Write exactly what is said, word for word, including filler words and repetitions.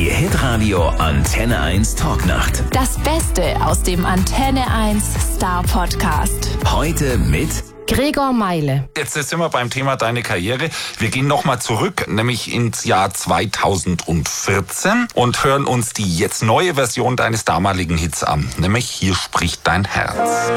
Die Hitradio Antenne eins Talknacht. Das Beste aus dem Antenne eins Star Podcast. Heute mit Gregor Meile. Jetzt sind wir beim Thema deine Karriere. Wir gehen nochmal zurück, nämlich ins Jahr zweitausendvierzehn und hören uns die jetzt neue Version deines damaligen Hits an. Nämlich Hier spricht dein Herz.